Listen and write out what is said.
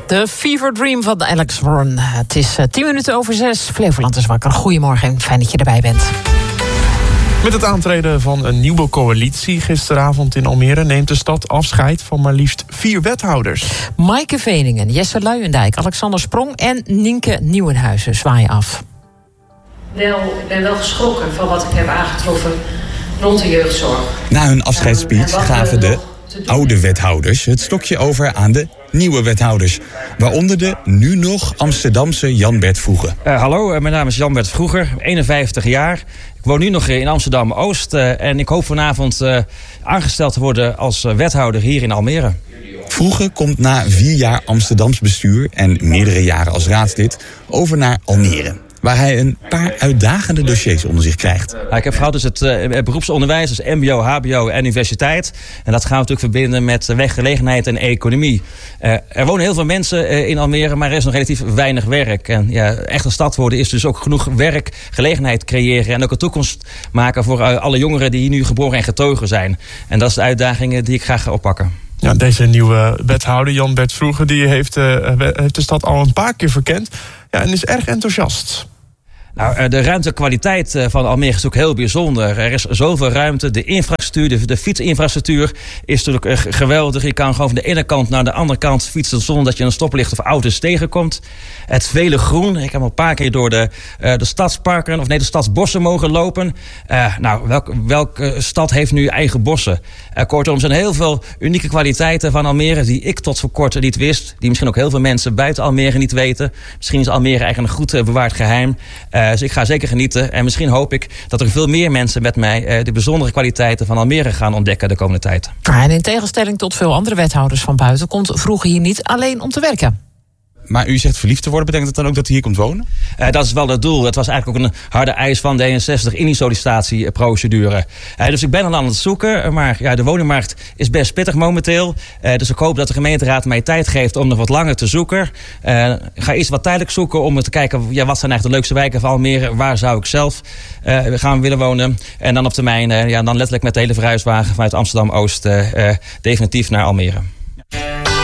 De Fever Dream van Alex Warren. Het is 6:10. Flevoland is wakker. Goedemorgen, fijn dat je erbij bent. Met het aantreden van een nieuwe coalitie gisteravond in Almere neemt de stad afscheid van maar liefst 4 wethouders. Maaike Veningen, Jesse Luijendijk, Alexander Sprong en Nienke Nieuwenhuizen zwaaien af. Ik ben wel geschrokken van wat ik heb aangetroffen rond de jeugdzorg. Na hun afscheidsspeech gaven de oude wethouders het stokje over aan de nieuwe wethouders. Waaronder de nu nog Amsterdamse Jan-Bert Vroeger. Hallo, mijn naam is Jan-Bert Vroeger, 51 jaar. Ik woon nu nog in Amsterdam-Oost en ik hoop vanavond aangesteld te worden als wethouder hier in Almere. Vroeger komt na 4 jaar Amsterdams bestuur en meerdere jaren als raadslid over naar Almere, waar hij een paar uitdagende dossiers onder zich krijgt. Ik heb gehad dus het beroepsonderwijs, dus mbo, hbo en universiteit. En dat gaan we natuurlijk verbinden met werkgelegenheid en economie. Er wonen heel veel mensen in Almere, maar er is nog relatief weinig werk. En ja, echt een stad worden is dus ook genoeg werk, gelegenheid creëren en ook een toekomst maken voor alle jongeren die hier nu geboren en getogen zijn. En dat is de uitdaging die ik graag ga oppakken. Ja, deze nieuwe wethouder, Jan-Bert Vroeger, die heeft de stad al een paar keer verkend. Ja, en is erg enthousiast. Nou, de ruimtekwaliteit van Almere is ook heel bijzonder. Er is zoveel ruimte. De infrastructuur, de fietsinfrastructuur is natuurlijk geweldig. Je kan gewoon van de ene kant naar de andere kant fietsen zonder dat je een stoplicht of auto's tegenkomt. Het vele groen. Ik heb al een paar keer door de stadsparken, de stadsbossen mogen lopen. Welke stad heeft nu eigen bossen? Kortom, er zijn heel veel unieke kwaliteiten van Almere die ik tot voor kort niet wist. Die misschien ook heel veel mensen buiten Almere niet weten. Misschien is Almere eigenlijk een goed bewaard geheim. Dus ik ga zeker genieten. En misschien hoop ik dat er veel meer mensen met mij de bijzondere kwaliteiten van Almere gaan ontdekken de komende tijd. En in tegenstelling tot veel andere wethouders van buiten komt Vroeger hier niet alleen om te werken. Maar u zegt verliefd te worden, betekent dat dan ook dat hij hier komt wonen? Dat is wel het doel. Het was eigenlijk ook een harde eis van D66 in die sollicitatieprocedure. Dus ik ben al aan het zoeken, maar ja, de woningmarkt is best pittig momenteel. Dus ik hoop dat de gemeenteraad mij tijd geeft om nog wat langer te zoeken. Ik ga eerst wat tijdelijk zoeken om te kijken wat zijn eigenlijk de leukste wijken van Almere. Waar zou ik zelf gaan willen wonen? En dan op termijn, dan letterlijk met de hele verhuiswagen vanuit Amsterdam-Oost definitief naar Almere.